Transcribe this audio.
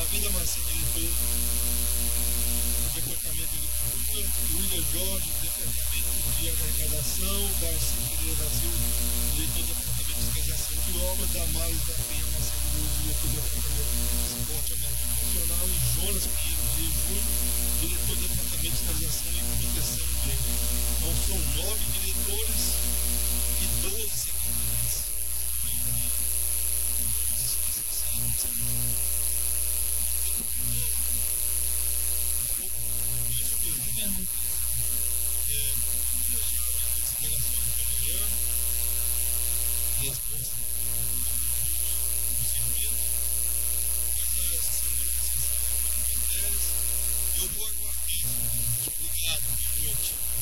Flavinda Marcinho, diretor do Departamento de Agricultura, William Jorge, Departamento de Arrecadação, Darcy Pereira da Silva, diretor do Departamento de Fiscalização de Obras, Damares da Penha Marcelo Luz, diretor do Departamento de Esporte América Nacional, e Jonas Pinheiro de Júnior, diretor do Departamento de Fiscalização e Proteção do Meio. Então são 9 diretores e 12 secretários. Amanhã, resposta